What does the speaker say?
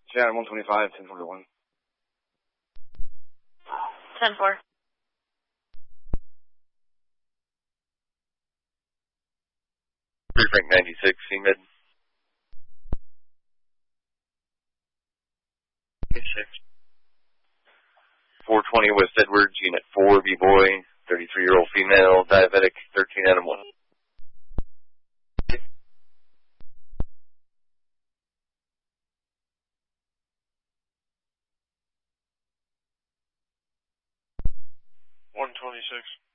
Seattle 125, 1041. 10-4. Frank 96, CMed. 420 West Edwards, Unit 4, B-Boy, 33-year-old female, diabetic, 13 Adam 1. $126.